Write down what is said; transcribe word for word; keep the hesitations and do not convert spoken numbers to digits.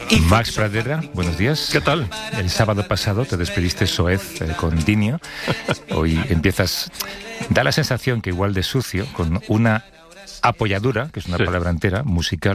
Max Pradera, buenos días. ¿Qué tal? El sábado pasado te despediste soez eh, con Dinio. Hoy empiezas... Da la sensación que igual de sucio, con una apoyadura, que es una Sí. palabra entera, musical,